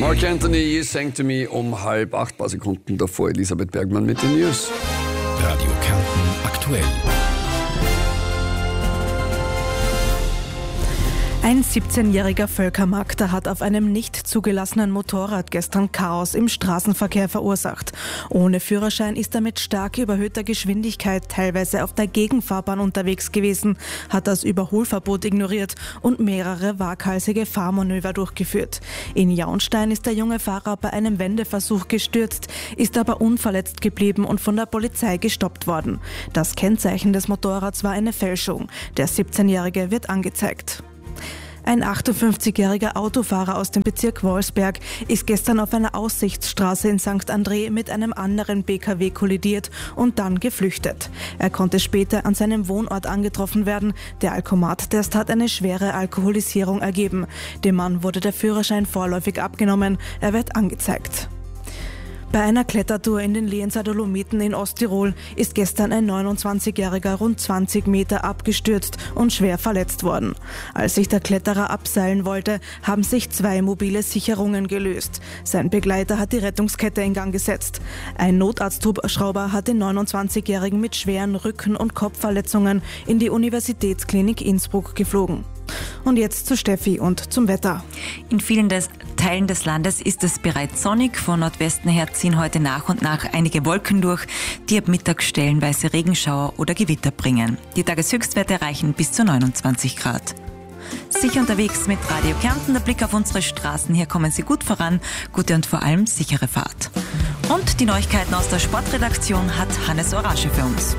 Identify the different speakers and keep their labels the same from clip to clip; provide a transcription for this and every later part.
Speaker 1: Mark Anthony, You Sang to Me um 7:30, paar Sekunden davor Elisabeth Bergmann mit den News.
Speaker 2: Radio Kärnten aktuell.
Speaker 3: Ein 17-jähriger Völkermakter hat auf einem nicht zugelassenen Motorrad gestern Chaos im Straßenverkehr verursacht. Ohne Führerschein ist er mit stark überhöhter Geschwindigkeit teilweise auf der Gegenfahrbahn unterwegs gewesen, hat das Überholverbot ignoriert und mehrere waghalsige Fahrmanöver durchgeführt. In Jaunstein ist der junge Fahrer bei einem Wendeversuch gestürzt, ist aber unverletzt geblieben und von der Polizei gestoppt worden. Das Kennzeichen des Motorrads war eine Fälschung. Der 17-Jährige wird angezeigt. Ein 58-jähriger Autofahrer aus dem Bezirk Wolfsberg ist gestern auf einer Aussichtsstraße in St. André mit einem anderen PKW kollidiert und dann geflüchtet. Er konnte später an seinem Wohnort angetroffen werden. Der Alkomat-Test hat eine schwere Alkoholisierung ergeben. Dem Mann wurde der Führerschein vorläufig abgenommen. Er wird angezeigt. Bei einer Klettertour in den Lienzer Dolomiten in Osttirol ist gestern ein 29-jähriger rund 20 Meter abgestürzt und schwer verletzt worden. Als sich der Kletterer abseilen wollte, haben sich 2 mobile Sicherungen gelöst. Sein Begleiter hat die Rettungskette in Gang gesetzt. Ein Notarzthubschrauber hat den 29-jährigen mit schweren Rücken- und Kopfverletzungen in die Universitätsklinik Innsbruck geflogen. Und jetzt zu Steffi und zum Wetter.
Speaker 4: In vielen Teilen des Landes ist es bereits sonnig. Von Nordwesten her ziehen heute nach und nach einige Wolken durch, die ab Mittag stellenweise Regenschauer oder Gewitter bringen. Die Tageshöchstwerte reichen bis zu 29 Grad. Sicher unterwegs mit Radio Kärnten. Der Blick auf unsere Straßen. Hier kommen Sie gut voran. Gute und vor allem sichere Fahrt. Und die Neuigkeiten aus der Sportredaktion hat Hannes Orasche für uns.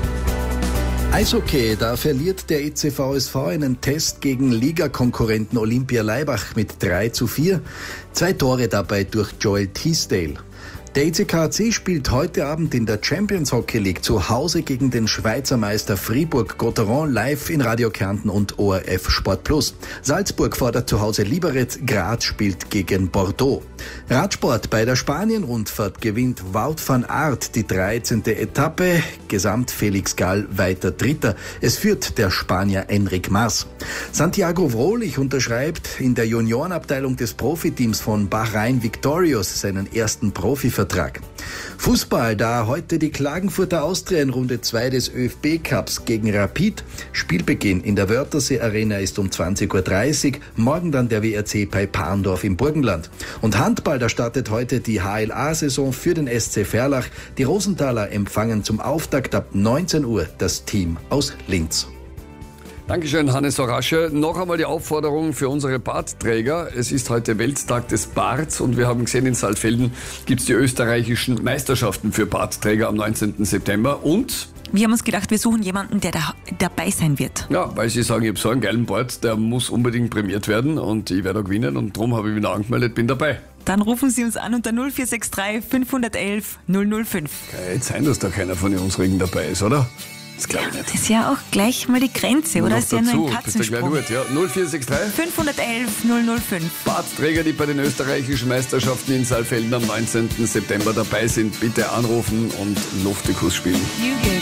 Speaker 5: Eishockey, da verliert der EC VSV einen Test gegen Ligakonkurrenten Olympia Laibach mit 3:4. 2 Tore dabei durch Joel Teasdale. Der ECKHC spielt heute Abend in der Champions Hockey League zu Hause gegen den Schweizer Meister Fribourg-Gotteron, live in Radio Kärnten und ORF Sport Plus. Salzburg fordert zu Hause Liberec, Graz spielt gegen Bordeaux. Radsport: bei der Spanien-Rundfahrt gewinnt Wout van Aert die 13. Etappe, Gesamt Felix Gall weiter Dritter. Es führt der Spanier Enric Mas. Santiago Vrolich unterschreibt in der Juniorenabteilung des Profiteams von Bahrain Victorious seinen ersten Profivertrag. Fußball, da heute die Klagenfurter Austria in Runde 2 des ÖFB-Cups gegen Rapid. Spielbeginn in der Wörthersee Arena ist um 20:30 Uhr, morgen dann der WRC bei Parndorf im Burgenland. Und Handball, da startet heute die HLA-Saison für den SC Verlach. Die Rosenthaler empfangen zum Auftakt ab 19 Uhr das Team aus Linz.
Speaker 1: Dankeschön, Hannes Orasche. Noch einmal die Aufforderung für unsere Bartträger. Es ist heute Welttag des Barts und wir haben gesehen, in Saalfelden gibt es die österreichischen Meisterschaften für Bartträger am 19. September und...
Speaker 4: Wir haben uns gedacht, wir suchen jemanden, der dabei sein wird.
Speaker 1: Ja, weil Sie sagen, ich habe so einen geilen Bart, der muss unbedingt prämiert werden und ich werde auch gewinnen und darum habe ich mich angemeldet, bin dabei.
Speaker 4: Dann rufen Sie uns an unter 0463 511 005.
Speaker 1: Kann jetzt sein, dass da keiner von uns Regen dabei ist, oder? Das glaube ich nicht.
Speaker 4: Das ist ja auch gleich mal die Grenze, oder? Das ist ja nur ein Katzensprung.
Speaker 1: Bist du gleich gut, ja. 0463
Speaker 4: 511 005.
Speaker 1: Bartträger, die bei den österreichischen Meisterschaften in Saalfelden am 19. September dabei sind, bitte anrufen und Luftikus spielen.
Speaker 4: You good.